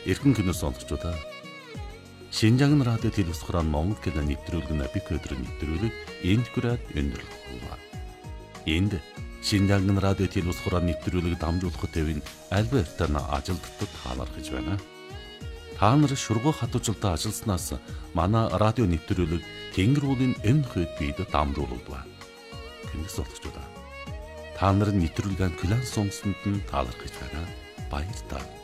Эрхэм кино сонсогчдоо. Шинжаан радио телевиз хураан Монгол кино нэвтрүүлэг бик өдөр нэвтрүүлэг энд хүрээд өндөрлөхгүй. Энд Шинжаан радио телевиз хураан нэвтрүүлэг дамжуулахад төвийн Альбертан ажилтнууд таалархаж байна. Та нар шургуу хатуучлалтаа ажилласнаас манай радио нэвтрүүлэг Тэнгэр уулын энэ хөд бид дамжуулдаг. Кино сонсогчдоо. Та нарын нэвтрүүлгийн класс сонсонд нь таалархаж байна. Баярлалаа.